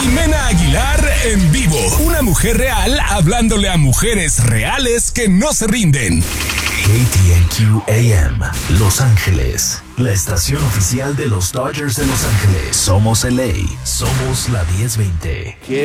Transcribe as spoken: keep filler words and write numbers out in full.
Jimena Aguilar en vivo. Una mujer real hablándole a mujeres reales que no se rinden. K T N Q A M, Los Ángeles. La estación oficial de los Dodgers de Los Ángeles. Somos L A. Somos la diez veinte.